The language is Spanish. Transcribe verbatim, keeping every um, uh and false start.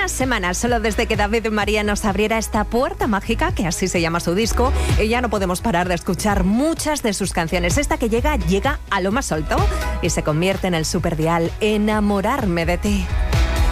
Una semana solo desde que David María nos abriera esta puerta mágica, que así se llama su disco, y ya no podemos parar de escuchar muchas de sus canciones. Esta que llega, llega a lo más alto y se convierte en el superdial Enamorarme de ti.